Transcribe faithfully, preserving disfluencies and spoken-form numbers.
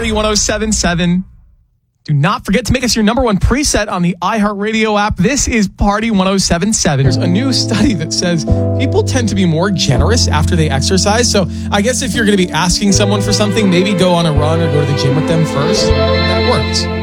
Party one oh seven point seven. Do not forget to make us your number one preset on the iHeartRadio app. This is Party one oh seven point seven. There's a new study that says people tend to be more generous after they exercise. So I guess if you're going to be asking someone for something, maybe go on a run or go to the gym with them first. That works.